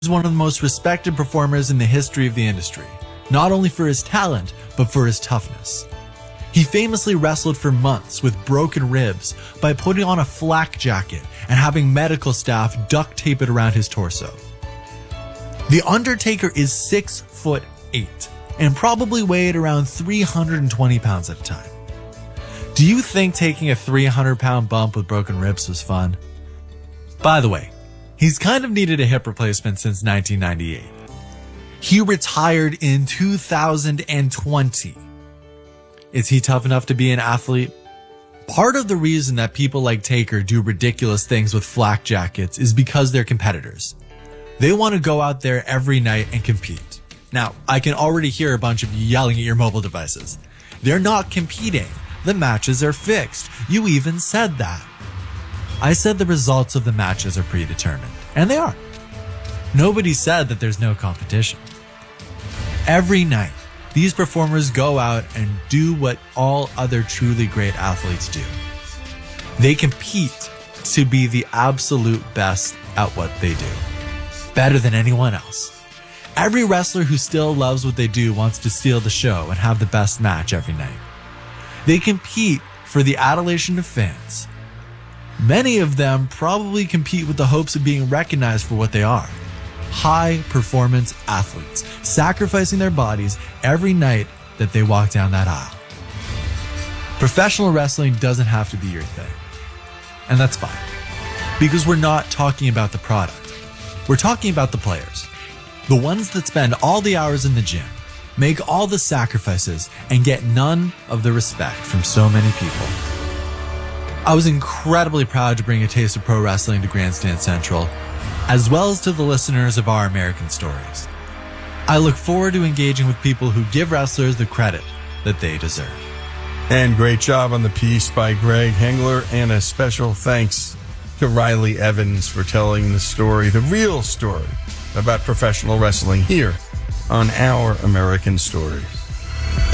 He's one of the most respected performers in the history of the industry, not only for his talent, but for his toughness. He famously wrestled for months with broken ribs by putting on a flak jacket and having medical staff duct tape it around his torso. The Undertaker is 6'8" and probably weighed around 320 pounds at a time. Do you think taking a 300-pound bump with broken ribs was fun? By the way, he's kind of needed a hip replacement since 1998. He retired in 2020. Is he tough enough to be an athlete? Part of the reason that people like Taker do ridiculous things with flak jackets is because they're competitors. They want to go out there every night and compete. Now, I can already hear a bunch of you yelling at your mobile devices. They're not competing. The matches are fixed. You even said that. I said the results of the matches are predetermined, and they are. Nobody said that there's no competition. Every night, these performers go out and do what all other truly great athletes do. They compete to be the absolute best at what they do. Better than anyone else. Every wrestler who still loves what they do wants to steal the show and have the best match every night. They compete for the adulation of fans. Many of them probably compete with the hopes of being recognized for what they are. High-performance athletes, sacrificing their bodies every night that they walk down that aisle. Professional wrestling doesn't have to be your thing. And that's fine. Because we're not talking about the product. We're talking about the players. The ones that spend all the hours in the gym, make all the sacrifices, and get none of the respect from so many people. I was incredibly proud to bring a taste of pro wrestling to Grandstand Central, as well as to the listeners of Our American Stories. I look forward to engaging with people who give wrestlers the credit that they deserve. And great job on the piece by Greg Hengler, and a special thanks to Riley Evans for telling the story, the real story, about professional wrestling here on Our American Stories.